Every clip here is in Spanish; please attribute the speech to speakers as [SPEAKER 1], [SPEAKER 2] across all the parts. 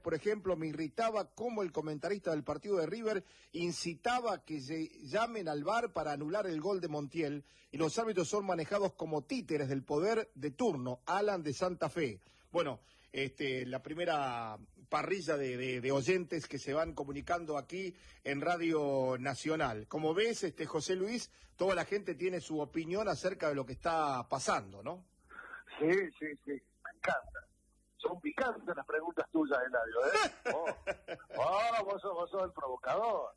[SPEAKER 1] por ejemplo, me irritaba cómo el comentarista del partido de River incitaba a que se llamen al VAR para anular el gol de Montiel, y los árbitros son manejados como títeres del poder de turno. Alan de Santa Fe. Bueno, la primera parrilla de oyentes que se van comunicando aquí en Radio Nacional. Como ves, José Luis, toda la gente tiene su opinión acerca de lo que está pasando, ¿no?
[SPEAKER 2] Sí, me encanta. Son picantes las preguntas tuyas, Eladio, ¿eh? Vos sos el provocador.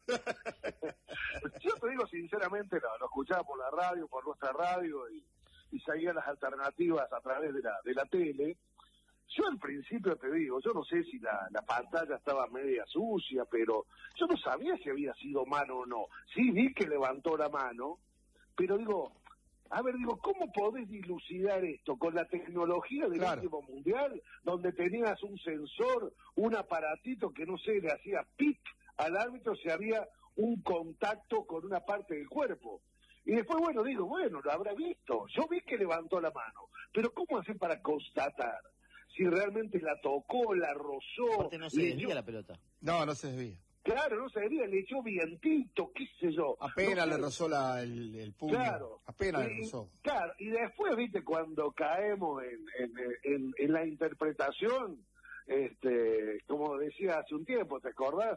[SPEAKER 2] Yo te digo sinceramente, lo escuchaba por la radio, por nuestra radio, y seguía las alternativas a través de la tele. Yo al principio te digo, yo no sé si la pantalla estaba media sucia, pero yo no sabía si había sido mano o no. Sí vi que levantó la mano, pero digo, ¿cómo podés dilucidar esto con la tecnología del último mundial, donde tenías un sensor, un aparatito que no sé, le hacía pic al árbitro si había un contacto con una parte del cuerpo? Y después, lo habrá visto. Yo vi que levantó la mano, pero ¿cómo hacen para constatar si realmente la tocó, la rozó?
[SPEAKER 3] Aparte no se desvía la pelota.
[SPEAKER 1] No se desvía.
[SPEAKER 2] Claro, no se desvía, le echó vientito, qué sé yo.
[SPEAKER 1] Apenas le rozó el puño. Claro. Apenas le rozó.
[SPEAKER 2] Claro, y después, viste, cuando caemos en la interpretación, como decía hace un tiempo, ¿te acordás?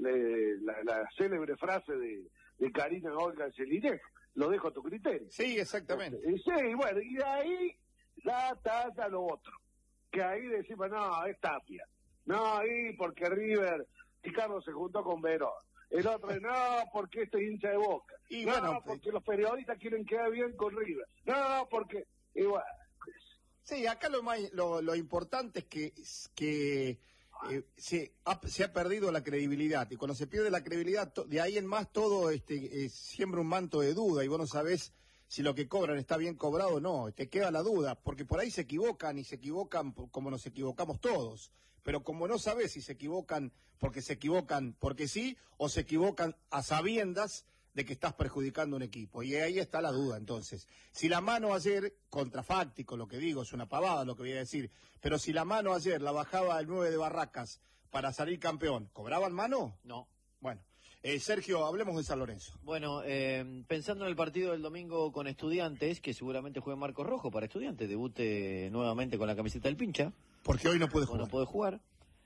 [SPEAKER 2] La célebre frase de Karina Olga Jelinek, lo dejo a tu criterio.
[SPEAKER 1] Sí, exactamente.
[SPEAKER 2] Y de ahí ya está lo otro. Que ahí decimos, no, es Tapia. No, ahí porque River y Carlos se juntó con Verón. El otro, no, porque esto es hincha de Boca.
[SPEAKER 1] Y
[SPEAKER 2] no, porque los periodistas quieren quedar bien con River. No, porque... Y bueno.
[SPEAKER 1] Sí, acá lo importante es que se ha perdido la credibilidad. Y cuando se pierde la credibilidad, de ahí en más todo siembra un manto de duda, y vos no sabés si lo que cobran está bien cobrado o no. Te queda la duda, porque por ahí se equivocan, y se equivocan como nos equivocamos todos. Pero como no sabés si se equivocan porque sí, o se equivocan a sabiendas de que estás perjudicando un equipo. Y ahí está la duda, entonces. Si la mano ayer, contrafáctico lo que digo, es una pavada lo que voy a decir, pero si la mano ayer la bajaba el 9 de Barracas para salir campeón, ¿cobraban mano?
[SPEAKER 3] No.
[SPEAKER 1] Bueno, Sergio, hablemos de San Lorenzo.
[SPEAKER 3] Bueno, pensando en el partido del domingo con Estudiantes, que seguramente juegue Marcos Rojo para Estudiantes, debute nuevamente con la camiseta del pincha.
[SPEAKER 1] Porque hoy no puede jugar.
[SPEAKER 3] No puede jugar.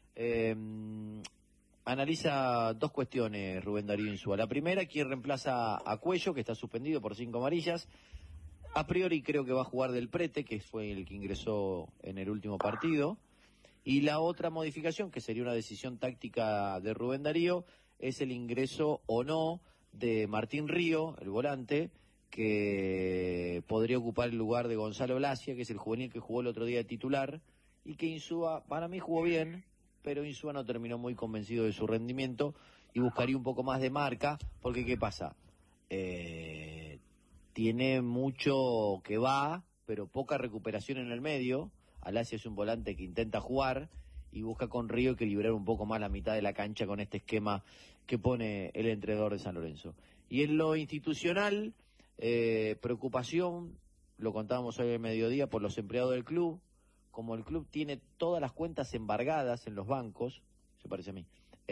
[SPEAKER 3] Analiza dos cuestiones Rubén Darío Insúa. La primera, ¿quién reemplaza a Cuello, que está suspendido por 5 amarillas? A priori creo que va a jugar Del Prete, que fue el que ingresó en el último partido. Y la otra modificación, que sería una decisión táctica de Rubén Darío, es el ingreso o no de Martín Río, el volante, que podría ocupar el lugar de Gonzalo Blasia, que es el juvenil que jugó el otro día de titular, y que Insúa, para mí jugó bien, pero Insúa no terminó muy convencido de su rendimiento y buscaría un poco más de marca, porque ¿qué pasa? Tiene mucho que va, pero poca recuperación en el medio. Alacia es un volante que intenta jugar y busca con Río equilibrar un poco más la mitad de la cancha con este esquema que pone el entrenador de San Lorenzo. Y en lo institucional, preocupación, lo contábamos hoy al mediodía, por los empleados del club. Como el club tiene todas las cuentas embargadas en los bancos, se parece a mí,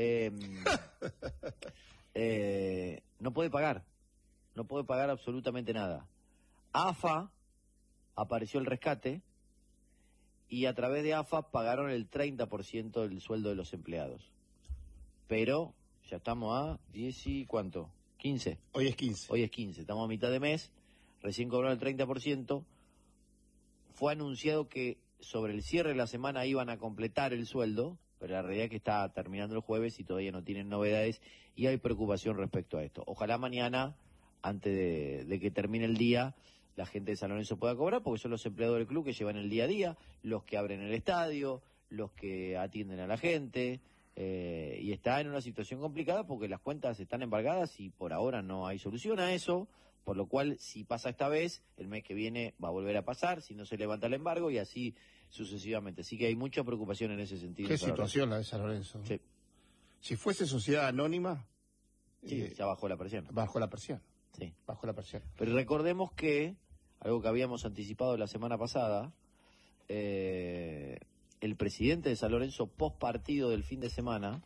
[SPEAKER 3] no puede pagar absolutamente nada. AFA apareció el rescate y a través de AFA pagaron el 30% del sueldo de los empleados. Pero ya estamos a 10 y ¿cuánto? 15.
[SPEAKER 1] Hoy es 15,
[SPEAKER 3] estamos a mitad de mes, recién cobraron el 30%. Fue anunciado que sobre el cierre de la semana iban a completar el sueldo, pero la realidad es que está terminando el jueves y todavía no tienen novedades y hay preocupación respecto a esto. Ojalá mañana, antes de que termine el día, la gente de San Lorenzo pueda cobrar, porque son los empleados del club que llevan el día a día, los que abren el estadio, los que atienden a la gente, y está en una situación complicada porque las cuentas están embargadas y por ahora no hay solución a eso, por lo cual si pasa esta vez, el mes que viene va a volver a pasar, si no se levanta el embargo y así sucesivamente. Así que hay mucha preocupación en ese sentido.
[SPEAKER 1] ¿Qué situación la de San Lorenzo?
[SPEAKER 3] Sí.
[SPEAKER 1] Si fuese sociedad anónima...
[SPEAKER 3] Sí, ya bajó la presión.
[SPEAKER 1] Bajó la presión.
[SPEAKER 3] Sí.
[SPEAKER 1] Bajó la presión.
[SPEAKER 3] Pero recordemos que, algo que habíamos anticipado la semana pasada, el presidente de San Lorenzo, post partido del fin de semana,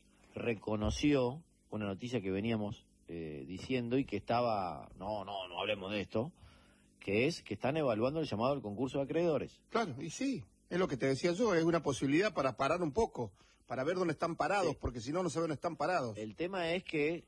[SPEAKER 3] reconoció una noticia que veníamos diciendo y que estaba, no hablemos de esto, que es que están evaluando el llamado al concurso de acreedores.
[SPEAKER 1] Claro, y sí, es lo que te decía yo, es una posibilidad para parar un poco, para ver dónde están parados,
[SPEAKER 3] Sí.
[SPEAKER 1] porque si no, no saben dónde están parados.
[SPEAKER 3] El tema es que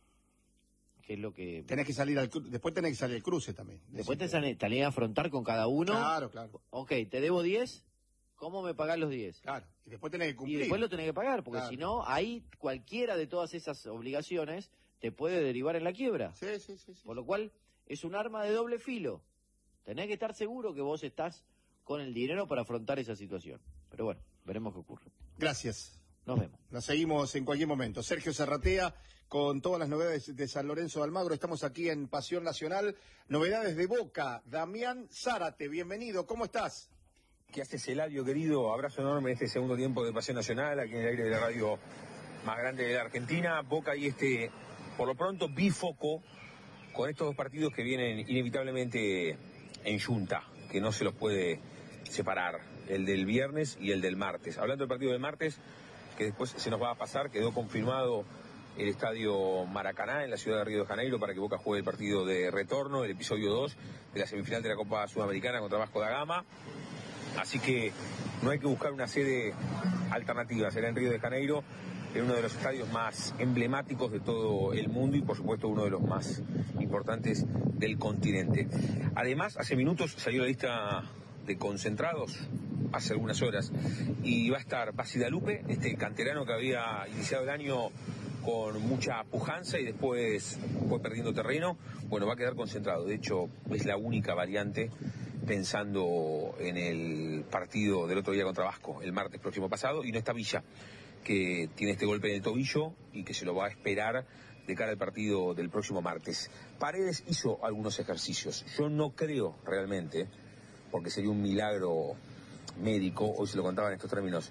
[SPEAKER 3] es lo que...
[SPEAKER 1] Tenés que salir después tenés que salir al cruce también.
[SPEAKER 3] Después te tenés que afrontar con cada uno.
[SPEAKER 1] Claro, claro.
[SPEAKER 3] Ok, te debo 10, ¿cómo me pagás los 10?
[SPEAKER 1] Claro, y después tenés que
[SPEAKER 3] Y
[SPEAKER 1] cumplir.
[SPEAKER 3] después lo tenés que pagar, porque
[SPEAKER 1] Claro.
[SPEAKER 3] si no, ahí cualquiera de todas esas obligaciones te puede derivar en la quiebra.
[SPEAKER 1] Sí, sí, sí.
[SPEAKER 3] Por lo cual, es un arma de doble filo. Tenés que estar seguro que vos estás con el dinero para afrontar esa situación. Pero bueno, veremos qué ocurre.
[SPEAKER 1] Gracias.
[SPEAKER 3] Nos vemos.
[SPEAKER 1] Nos seguimos en cualquier momento. Sergio Zarratea, con todas las novedades de San Lorenzo de Almagro. Estamos aquí en Pasión Nacional. Novedades de Boca. Damián Zárate, bienvenido. ¿Cómo estás?
[SPEAKER 4] ¿Qué haces, Eladio, querido? Abrazo enorme en este segundo tiempo de Pasión Nacional, aquí en el aire de la radio más grande de la Argentina. Boca y por lo pronto, bifoco con estos dos partidos que vienen inevitablemente en yunta, que no se los puede separar, el del viernes y el del martes. Hablando del partido del martes, que después se nos va a pasar, quedó confirmado el estadio Maracaná en la ciudad de Río de Janeiro para que Boca juegue el partido de retorno, el episodio 2 de la semifinal de la Copa Sudamericana contra Vasco da Gama. Así que no hay que buscar una sede alternativa, será en Río de Janeiro, en uno de los estadios más emblemáticos de todo el mundo y por supuesto uno de los más importantes del continente. Además, hace minutos salió la lista de concentrados, hace algunas horas, y va a estar Basidalupe, este canterano que había iniciado el año con mucha pujanza y después fue perdiendo terreno. Bueno, va a quedar concentrado, de hecho es la única variante pensando en el partido del otro día contra Vasco, el martes próximo pasado, y no está Villa, que tiene este golpe en el tobillo y que se lo va a esperar de cara al partido del próximo martes. Paredes hizo algunos ejercicios. Yo no creo realmente, porque sería un milagro médico, hoy se lo contaba en estos términos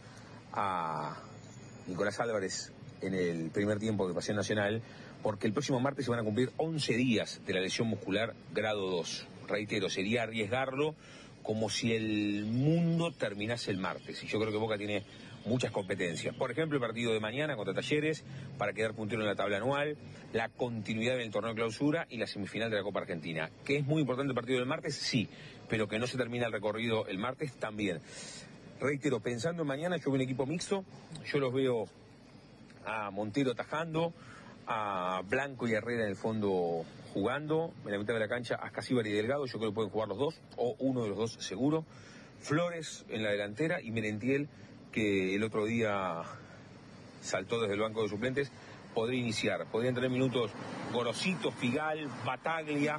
[SPEAKER 4] a Nicolás Álvarez en el primer tiempo de Pasión Nacional, porque el próximo martes se van a cumplir 11 días de la lesión muscular grado 2. Reitero, sería arriesgarlo como si el mundo terminase el martes. Y yo creo que Boca tiene muchas competencias. Por ejemplo, el partido de mañana contra Talleres para quedar puntero en la tabla anual, la continuidad en el torneo de clausura y la semifinal de la Copa Argentina. ¿Que es muy importante el partido del martes? Sí, pero que no se termina el recorrido el martes también. Reitero, pensando en mañana, yo veo un equipo mixto, yo los veo a Montero tajando, a Blanco y Herrera en el fondo jugando, en la mitad de la cancha a Ascasíbar y Delgado, yo creo que pueden jugar los dos, o uno de los dos seguro, Flores en la delantera y Merentiel, que el otro día saltó desde el banco de suplentes, podría iniciar, podrían tener minutos Gorosito, Figal, Bataglia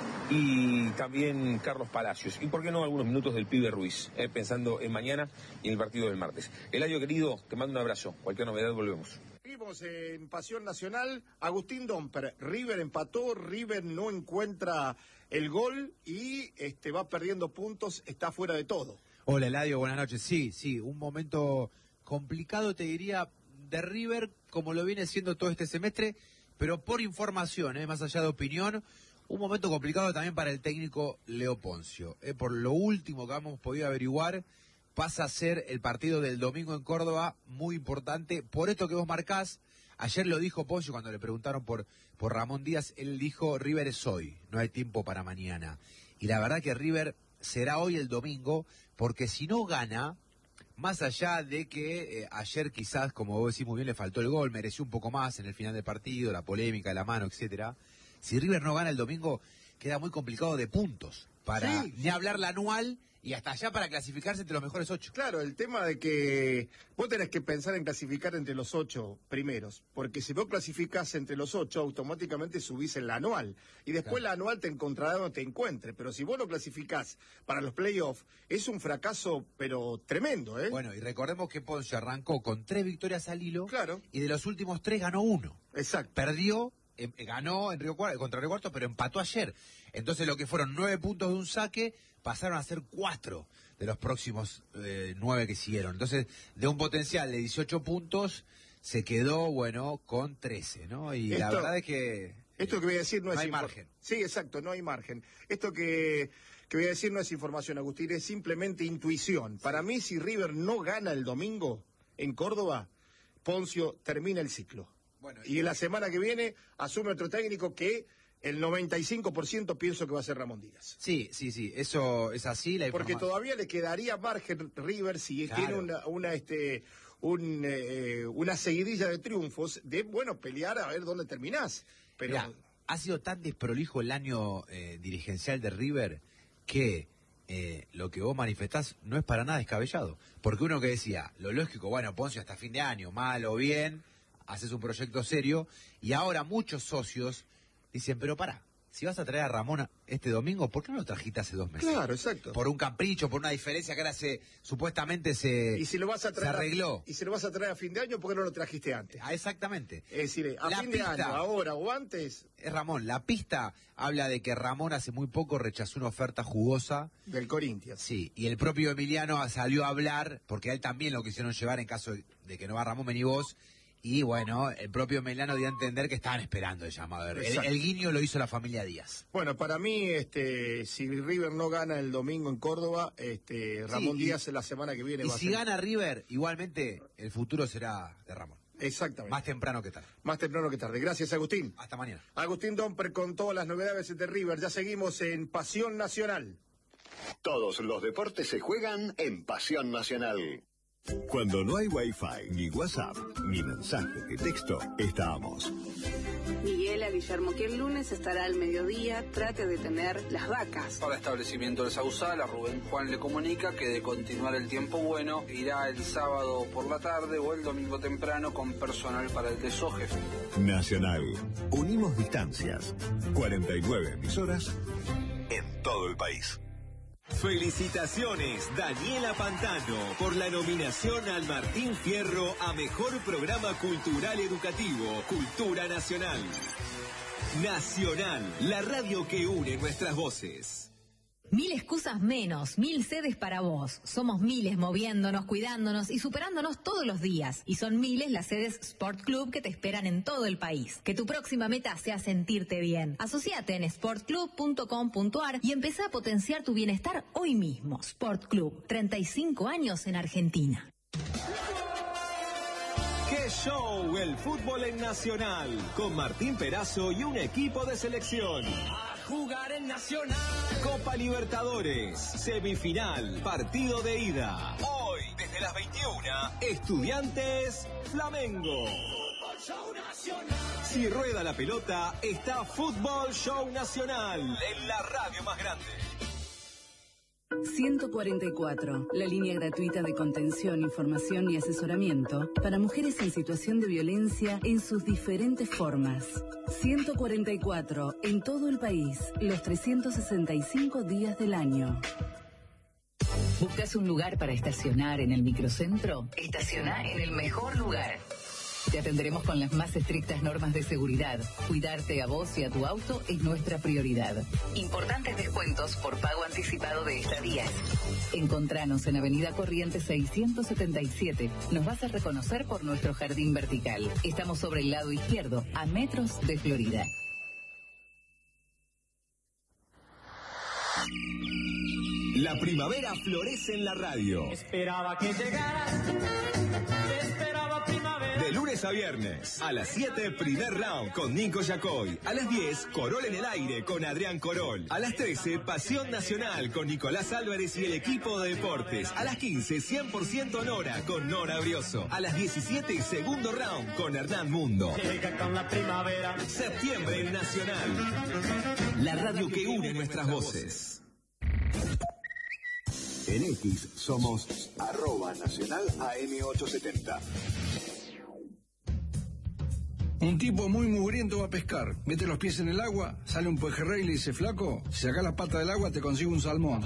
[SPEAKER 4] y también Carlos Palacios, y por qué no algunos minutos del pibe Ruiz, pensando en mañana y en el partido del martes. Eladio querido, te mando un abrazo, cualquier novedad volvemos.
[SPEAKER 1] Seguimos en Pasión Nacional. Agustín Domper, River empató, River no encuentra el gol y va perdiendo puntos, está fuera de todo.
[SPEAKER 5] Hola Eladio, buenas noches. Sí, un momento complicado, te diría, de River, como lo viene siendo todo este semestre, pero por información, más allá de opinión, un momento complicado también para el técnico Leo Poncio. Por lo último que hemos podido averiguar, pasa a ser el partido del domingo en Córdoba muy importante. Por esto que vos marcás, ayer lo dijo Poncio cuando le preguntaron por Ramón Díaz, él dijo, River es hoy, no hay tiempo para mañana. Y la verdad que River será hoy el domingo, porque si no gana, más allá de que ayer quizás, como vos decís muy bien, le faltó el gol, mereció un poco más en el final del partido, la polémica, la mano, etcétera. Si River no gana el domingo, queda muy complicado de puntos para ni hablar la anual y hasta allá para clasificarse entre los mejores 8.
[SPEAKER 1] Claro, el tema de que vos tenés que pensar en clasificar entre los 8 primeros, porque si vos clasificás entre los 8, automáticamente subís en la anual, y después la anual te encontrará donde te encuentre, pero si vos no clasificás para los playoffs, es un fracaso, pero tremendo, ¿eh?
[SPEAKER 5] Bueno, y recordemos que Ponce arrancó con 3 victorias al hilo,
[SPEAKER 1] Claro.
[SPEAKER 5] y de los últimos 3 ganó 1.
[SPEAKER 1] Exacto.
[SPEAKER 5] Perdió, ganó en contra Río Cuarto, pero empató ayer. Entonces lo que fueron 9 puntos de un saque, pasaron a ser 4 de los próximos 9 que siguieron. Entonces, de un potencial de 18 puntos, se quedó, con 13, ¿no? Y la verdad es que
[SPEAKER 1] Esto que voy a decir no
[SPEAKER 5] hay margen.
[SPEAKER 1] Sí, exacto, no hay margen. Esto que voy a decir no es información, Agustín, es simplemente intuición. Para mí, si River no gana el domingo en Córdoba, Poncio termina el ciclo.
[SPEAKER 5] Bueno,
[SPEAKER 1] y en la semana que viene asume otro técnico que el 95% pienso que va a ser Ramón Díaz.
[SPEAKER 5] Sí, eso es así.
[SPEAKER 1] Porque todavía le quedaría margen River si tiene una seguidilla de triunfos de, pelear a ver dónde terminás. Pero
[SPEAKER 5] mirá, ha sido tan desprolijo el año dirigencial de River que lo que vos manifestás no es para nada descabellado. Porque uno que decía, lo lógico, Poncio hasta fin de año, mal o bien, haces un proyecto serio, y ahora muchos socios dicen, pero pará, si vas a traer a Ramón este domingo, ¿por qué no lo trajiste hace 2 meses?
[SPEAKER 1] Claro, exacto.
[SPEAKER 5] Por un capricho, por una diferencia que ahora supuestamente se arregló.
[SPEAKER 1] Y si lo vas a traer a fin de año, ¿por qué no lo trajiste antes?
[SPEAKER 5] Exactamente.
[SPEAKER 1] Es decir, fin de año, ahora o antes.
[SPEAKER 5] Ramón, la pista habla de que Ramón hace muy poco rechazó una oferta jugosa.
[SPEAKER 1] Del Corinthians.
[SPEAKER 5] Sí, y el propio Emiliano salió a hablar, porque a él también lo quisieron llevar en caso de que no va Ramón, vení vos. Y el propio Emiliano dio a entender que estaban esperando el llamado. El guiño lo hizo la familia Díaz.
[SPEAKER 1] Bueno, para mí, si River no gana el domingo en Córdoba, Ramón Díaz la semana que viene
[SPEAKER 5] y
[SPEAKER 1] va a
[SPEAKER 5] si gana River, igualmente el futuro será de Ramón.
[SPEAKER 1] Exactamente.
[SPEAKER 5] Más temprano que tarde.
[SPEAKER 1] Más temprano que tarde. Gracias, Agustín.
[SPEAKER 5] Hasta mañana.
[SPEAKER 1] Agustín Domper con todas las novedades de River. Ya seguimos en Pasión Nacional.
[SPEAKER 6] Todos los deportes se juegan en Pasión Nacional.
[SPEAKER 7] Cuando no hay Wi-Fi, ni WhatsApp, ni mensaje de texto, estamos.
[SPEAKER 8] Miguel a Guillermo, que el lunes estará al mediodía, trate de tener las vacas.
[SPEAKER 9] Para establecimiento de Sausal, a Rubén Juan le comunica que de continuar el tiempo bueno, irá el sábado por la tarde o el domingo temprano con personal para el desoje.
[SPEAKER 7] Nacional. Unimos distancias. 49 emisoras en todo el país.
[SPEAKER 10] Felicitaciones, Daniela Pantano, por la nominación al Martín Fierro a Mejor Programa Cultural Educativo, Cultura Nacional. Nacional, la radio que une nuestras voces.
[SPEAKER 11] 1000 excusas menos, 1000 sedes para vos. Somos miles moviéndonos, cuidándonos y superándonos todos los días. Y son miles las sedes Sport Club que te esperan en todo el país. Que tu próxima meta sea sentirte bien. Asociate en sportclub.com.ar y empezá a potenciar tu bienestar hoy mismo. Sport Club, 35 años en Argentina.
[SPEAKER 10] ¡Qué show! El fútbol en Nacional, con Martín Perazo y un equipo de selección. ¡A jugar en Nacional! Copa Libertadores, semifinal, partido de ida. Hoy, desde las 21, Estudiantes Flamengo. Fútbol Show Nacional. Si rueda la pelota, está Fútbol Show Nacional, en la radio más grande.
[SPEAKER 8] 144, la línea gratuita de contención, información y asesoramiento para mujeres en situación de violencia en sus diferentes formas. 144, en todo el país, los 365 días del año.
[SPEAKER 12] ¿Buscas un lugar para estacionar en el microcentro? Estaciona en el mejor lugar. Te atenderemos con las más estrictas normas de seguridad. Cuidarte a vos y a tu auto es nuestra prioridad. Importantes descuentos por pago anticipado de estadías. Encontranos en Avenida Corrientes 677. Nos vas a reconocer por nuestro jardín vertical. Estamos sobre el lado izquierdo, a metros de Florida.
[SPEAKER 10] La primavera florece en la radio.
[SPEAKER 13] Esperaba que llegaras.
[SPEAKER 10] De lunes a viernes, a las 7, primer round con Nico Yacoy. A las 10, Corol en el aire con Adrián Corol. A las 13, Pasión Nacional con Nicolás Álvarez y el equipo de deportes. A las 15, 100% Nora con Nora Brioso. A las 17, segundo round con Hernán Mundo.
[SPEAKER 13] Llega con la primavera.
[SPEAKER 10] Septiembre en Nacional. La radio que une nuestras voces.
[SPEAKER 7] En X somos @Nacional AM870.
[SPEAKER 14] Un tipo muy mugriento va a pescar, mete los pies en el agua, sale un pejerrey y le dice, flaco, si sacás la pata del agua te consigo un salmón.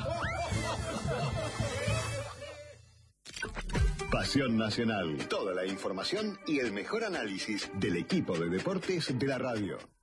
[SPEAKER 6] Pasión Nacional, toda la información y el mejor análisis del equipo de deportes de la radio.